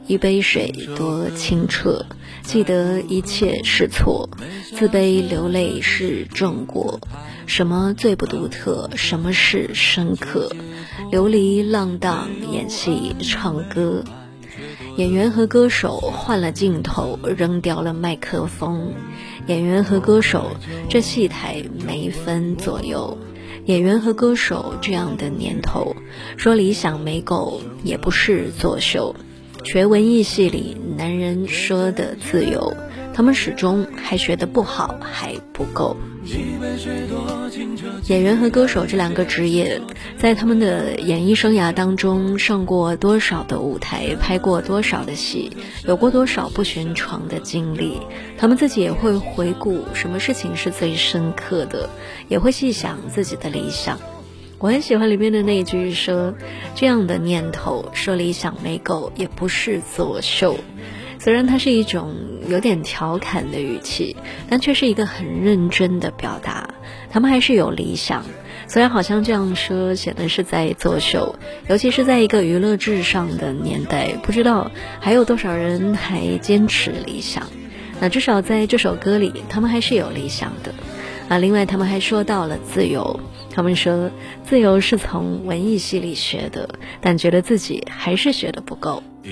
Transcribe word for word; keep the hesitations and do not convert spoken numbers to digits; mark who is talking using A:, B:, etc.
A: 一杯水多清澈，记得一切是错，自卑流泪是正果。什么最不独特，什么是深刻？流离浪荡，演戏唱歌。演员和歌手换了镜头，扔掉了麦克风。演员和歌手，这戏台没分左右。演员和歌手这样的年头，说理想没够也不是作秀。学文艺戏里男人说的自由，他们始终还学得不好，还不够。演员和歌手这两个职业，在他们的演艺生涯当中上过多少的舞台，拍过多少的戏，有过多少不寻常的经历，他们自己也会回顾什么事情是最深刻的，也会细想自己的理想。我很喜欢里面的那句说，这样的念头，说理想没够也不是作秀。虽然它是一种有点调侃的语气，但却是一个很认真的表达。他们还是有理想，虽然好像这样说显得是在作秀，尤其是在一个娱乐至上的年代，不知道还有多少人还坚持理想。那至少在这首歌里，他们还是有理想的啊。另外他们还说到了自由，他们说自由是从文艺戏里学的，但觉得自己还是学得不够。